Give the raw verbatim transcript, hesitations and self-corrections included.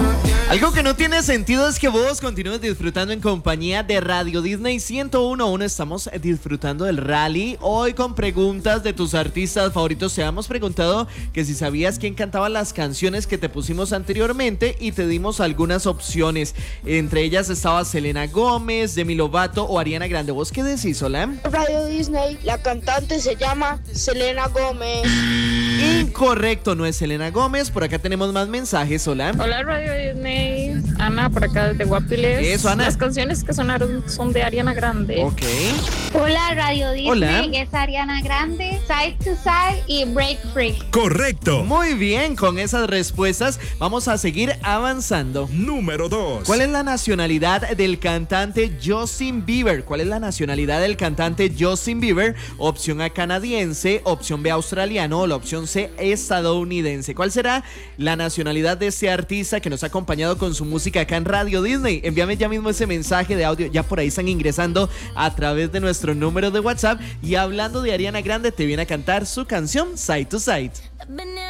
Algo que no tiene sentido es que vos continúes disfrutando en compañía de Radio Disney ciento uno punto uno. Estamos disfrutando del rally hoy con preguntas de tus artistas favoritos. Te hemos preguntado que si sabías quién cantaba las canciones que te pusimos anteriormente y te dimos algunas opciones. Entre ellas estaba Selena Gómez, Demi Lovato o Ariana Grande. ¿Vos qué decís, Sola? Radio Disney, la cantante se llama Selena Gómez. Incorrecto, no es Selena Gómez. Por acá tenemos más mensajes, Sola. Hola Radio Disney, Ana por acá desde Guapiles. Eso, Ana. Las canciones que sonaron son de Ariana Grande. Ok. Hola Radio Disney, Hola. es Ariana Grande, Side to Side y Break Free. Correcto. Muy bien, con esas respuestas vamos a seguir avanzando. Número dos. ¿Cuál es la nacionalidad del cantante Justin Bieber? ¿Cuál es la nacionalidad del cantante Justin Bieber? Opción A, canadiense, opción B, australiano o la opción C, estadounidense. ¿Cuál será la nacionalidad de este artista que nos ha acompañado con su música acá en Radio Disney? Envíame ya mismo ese mensaje de audio, ya por ahí están ingresando a través de nuestro número de WhatsApp. Y hablando de Ariana Grande, te viene a cantar su canción Side to Side.